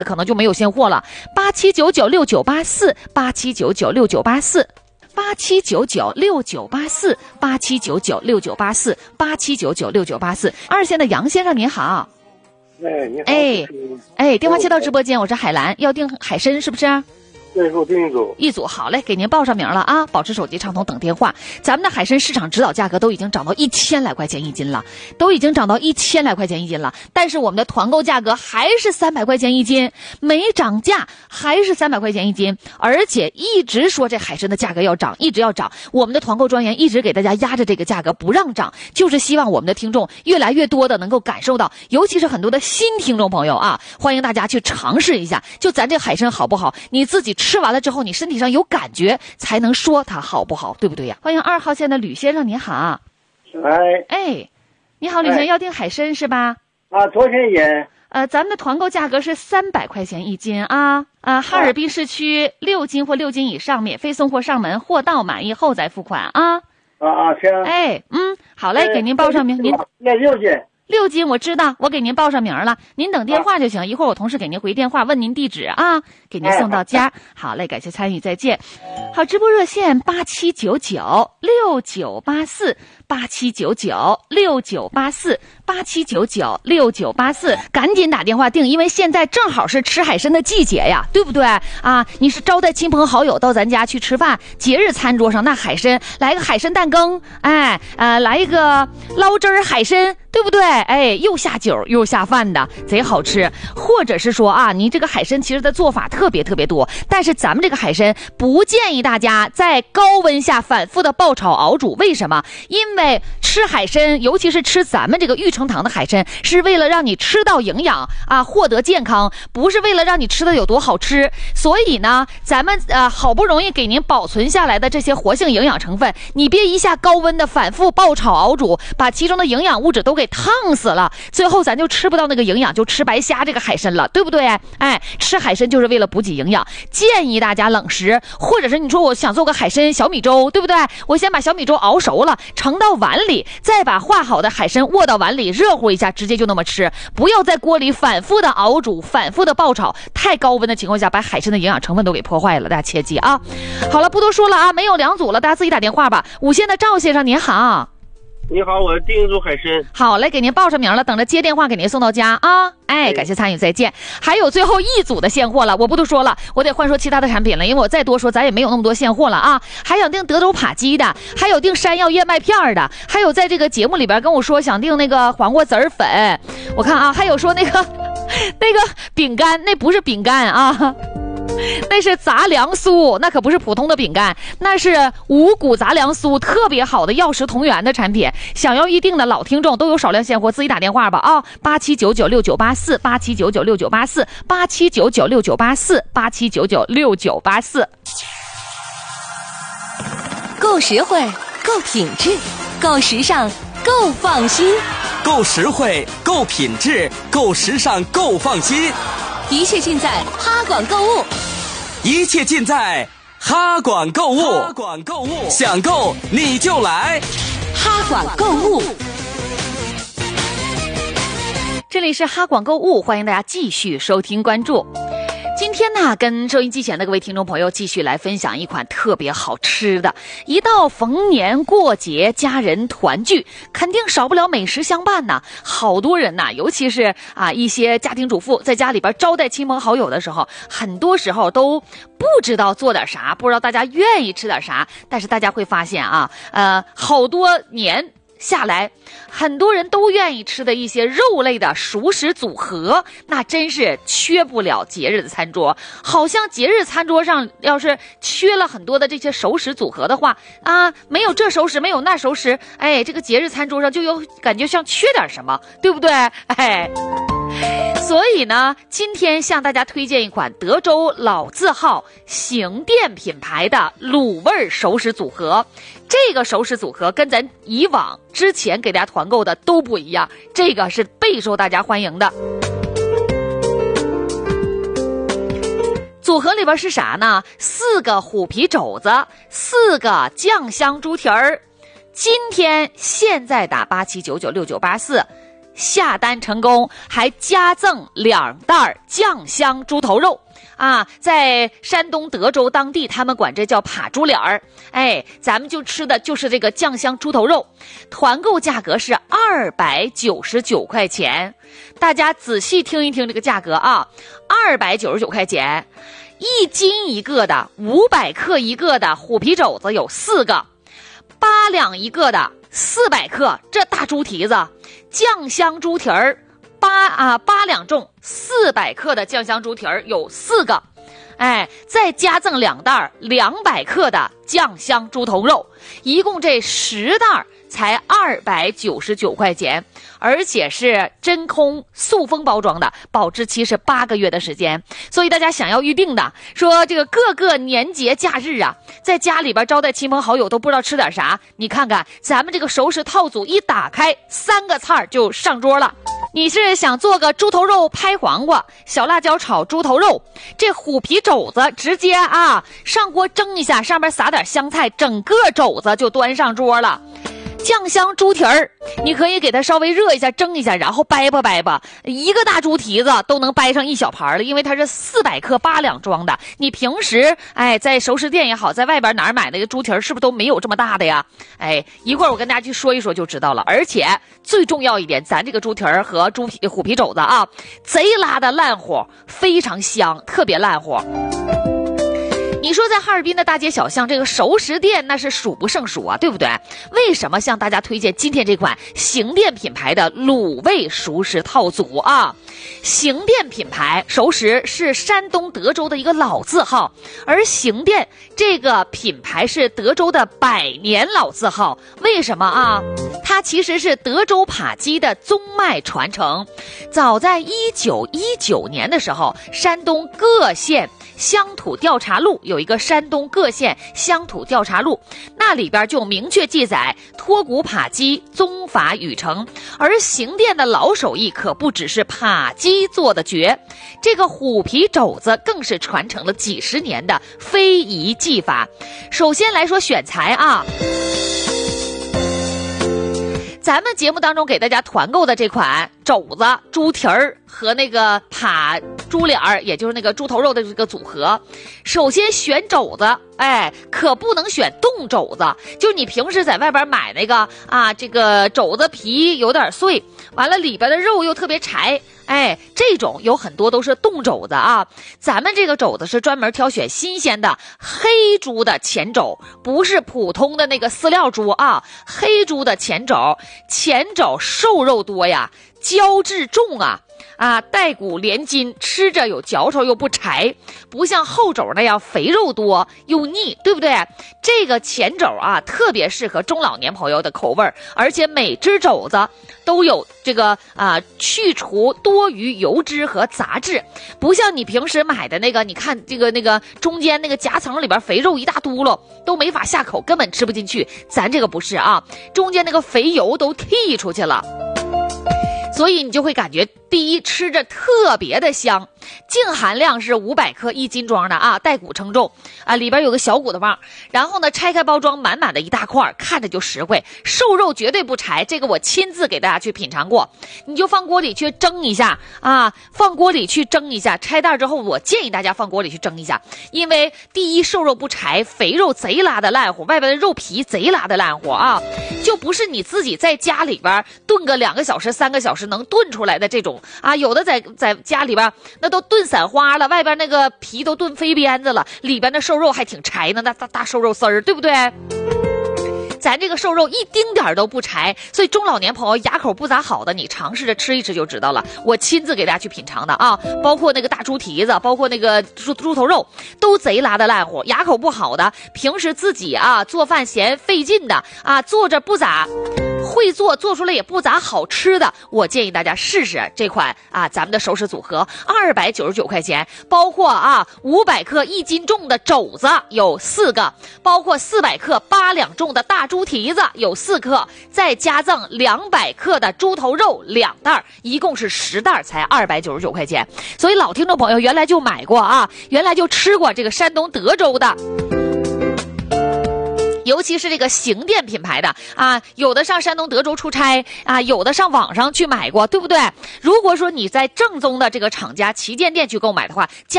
可能就没有现货了。87996984，87996984，87996984，87996984，87996984。二线的杨先生您好。 你好。 电话接到直播间，我是海兰，要订海参是不是？ 对，给我订一组，好嘞，给您报上名了啊！保持手机畅通等电话。咱们的海参市场指导价格都已经涨到1000来块钱一斤了，但是我们的团购价格还是300块钱一斤，没涨价，还是300块钱一斤，而且一直说这海参的价格要涨，一直要涨。我们的团购专员一直给大家压着这个价格不让涨，就是希望我们的听众越来越多的能够感受到，尤其是很多的新听众朋友啊，欢迎大家去尝试一下，就咱这海参好不好，你自己吃完了之后，你身体上有感觉才能说它好不好，对不对呀？欢迎2号线的吕先生，您好。你好，吕先生，要订海参是吧？ 多少钱一斤？ 咱们的团购价格是300块钱一斤啊。哈尔滨市区6斤或6斤以上免费送货上门，货到满意后再付款啊。 行。 好嘞，给您报上名。您那 6斤我知道，我给您报上名了，您等电话就行，一会儿我同事给您回电话问您地址啊，给您送到家。好嘞，感谢参与，再见。好，直播热线87996984，87996984，87996984，赶紧打电话订，因为现在正好是吃海参的季节呀，对不对啊？你是招待亲朋好友到咱家去吃饭，节日餐桌上那海参，来个海参蛋羹，来一个捞汁儿海参，对不对？又下酒又下饭的，贼好吃。或者是说啊，你这个海参其实的做法特别多，但是咱们这个海参不建议大家在高温下反复的爆炒熬煮。为什么？因为吃海参，尤其是吃咱们这个玉成堂的海参，是为了让你吃到营养啊，获得健康，不是为了让你吃的有多好吃。所以呢，咱们好不容易给您保存下来的这些活性营养成分，你别一下高温的反复爆炒熬煮，把其中的营养物质都给烫死了，最后咱就吃不到那个营养，就吃白瞎这个海参了，对不对？吃海参就是为了补给营养，建议大家冷食，或者是你说我想做个海参小米粥，对不对？我先把小米粥熬熟了，盛到碗里，再把化好的海参握到碗里，热乎一下，直接就那么吃，不要在锅里反复的熬煮，反复的爆炒，太高温的情况下，把海参的营养成分都给破坏了，大家切记啊！好了，不多说了啊，没有2组了，大家自己打电话吧。5线的赵先生您好。 你好，我订一组海参。 好嘞，给您报上名了，等着接电话给您送到家啊！感谢参与，再见。还有最后1组的现货了，我不多说了，我得换说其他的产品了，因为我再多说咱也没有那么多现货了啊！还想订德州扒鸡的，还有订山药燕麦片的，还有在这个节目里边跟我说想订那个黄瓜籽儿粉，我看啊，还有说那个饼干，那不是饼干啊。那是杂粮酥，那可不是普通的饼干，那是五谷杂粮酥，特别好的药食同源的产品。想要预定的老听众都有少量现货，自己打电话吧啊！87996984，87996984，87996984，87996984。 够实惠，够品质，够时尚，够放心。 够实惠，够品质，够时尚，够放心。 一切尽在哈管购物， 一切尽在哈管购物。哈管购物，想购你就来哈管购物。 这里是哈管购物，欢迎大家继续收听关注。今天呢，跟收音机前的各位听众朋友继续来分享一款特别好吃的。一到逢年过节，家人团聚，肯定少不了美食相伴呢。好多人呐，尤其是一些家庭主妇在家里边招待亲朋好友的时候，很多时候都不知道做点啥，不知道大家愿意吃点啥。但是大家会发现好多年下来，很多人都愿意吃的一些肉类的熟食组合，那真是缺不了节日的餐桌。好像节日餐桌上要是缺了很多的这些熟食组合的话没有这熟食，没有那熟食，这个节日餐桌上就有感觉像缺点什么，对不对？所以呢，今天向大家推荐一款德州老字号行店品牌的卤味熟食组合。这个熟食组合跟咱以往之前给大家团购的都不一样，这个是备受大家欢迎的。组合里边是啥呢？4个虎皮肘子，4个酱香猪蹄儿。今天现在打87996984， 下单成功，还加赠2袋酱香猪头肉啊，在山东德州当地他们管这叫扒猪脸儿，咱们就吃的就是这个酱香猪头肉，团购价格是299块钱。大家仔细听一听这个价格啊，299块钱，1斤一个的，500克一个的虎皮肘子有4个，8两一个的400克，这大猪蹄子，酱香猪蹄儿8两重，400克的酱香猪蹄儿有4个，再加赠2袋200克的酱香猪头肉，一共这10袋才299块钱，而且是真空塑封包装的，保质期是8个月的时间。所以大家想要预定的，说这个各个年节假日啊，在家里边招待亲朋好友都不知道吃点啥，你看看咱们这个熟食套组一打开，3个菜就上桌了。你是想做个猪头肉拍黄瓜，小辣椒炒猪头肉，这虎皮肘子直接上锅蒸一下，上面撒点香菜，整个肘子就端上桌了。酱香猪蹄儿，你可以给它稍微热一下，蒸一下，然后掰吧，一个大猪蹄子都能掰上一小盘了，因为它是400克8两装的。你平时在熟食店也好，在外边哪儿买那个猪蹄儿，是不是都没有这么大的呀？一会儿我跟大家去说一说就知道了。而且最重要一点，咱这个猪蹄儿和虎皮肘子啊，贼拉的烂乎，非常香，特别烂乎。你说在哈尔滨的大街小巷，这个熟食店那是数不胜数啊，对不对？为什么向大家推荐今天这款行店品牌的卤味熟食套组啊？行店品牌熟食是山东德州的一个老字号，而行店这个品牌是德州的100年老字号。为什么啊？它其实是德州扒鸡的宗脉传承。早在1919年的时候，山东各县乡土调查录有一个山东各县乡土调查录，那里边就明确记载脱骨扒鸡宗法语承，而行店的老手艺可不只是扒鸡做的绝，这个虎皮肘子更是传承了几十年的非遗技法。首先来说选材啊，咱们节目当中给大家团购的这款肘子、猪蹄儿和那个扒猪脸儿，也就是那个猪头肉的这个组合。首先选肘子，可不能选冻肘子，就是你平时在外边买那个这个肘子皮有点碎，完了里边的肉又特别柴，这种有很多都是冻肘子啊。咱们这个肘子是专门挑选新鲜的黑猪的前肘，不是普通的那个饲料猪啊，黑猪的前肘，前肘瘦肉多呀，胶质重带骨连筋，吃着有嚼头又不柴，不像后肘那样肥肉多又腻，对不对？这个前肘特别适合中老年朋友的口味，而且每只肘子都有这个去除多余油脂和杂质，不像你平时买的那个，你看这个那个中间那个夹层里边肥肉一大嘟噜，都没法下口，根本吃不进去。咱这个不是中间那个肥油都剔出去了，所以你就会感觉第一吃着特别的香。净含量是500克1斤装的带骨称重里边有个小骨头棒，然后呢拆开包装满满的一大块，看着就实惠，瘦肉绝对不柴，这个我亲自给大家去品尝过。你就放锅里去蒸一下放锅里去蒸一下，拆袋之后我建议大家放锅里去蒸一下，因为第一瘦肉不柴，肥肉贼拉的烂乎，外边的肉皮贼拉的烂乎就不是你自己在家里边炖个2个小时3个小时能炖出来的这种有的在家里边那都炖散花了，外边那个皮都炖飞鞭子了，里边的瘦肉还挺柴呢，那大瘦肉丝儿，对不对？咱这个瘦肉一丁点都不柴，所以中老年朋友牙口不咋好的，你尝试着吃一吃就知道了。我亲自给大家去品尝的包括那个大猪蹄子，包括那个猪头肉，都贼拉的烂乎。牙口不好的，平时自己做饭嫌费劲的做着不咋会做出来也不咋好吃的，我建议大家试试这款咱们的熟食组合，299块钱，包括500克1斤重的肘子有4个，包括400克8两重的大猪蹄子有4克，再加赠200克的猪头肉2袋，一共是10袋才299块钱。所以老听众朋友原来就买过原来就吃过这个山东德州的尤其是这个型电品牌的啊，有的上山东德州出差啊，有的上网上去买过，对不对？如果说你在正宗的这个厂家旗舰店去购买的话，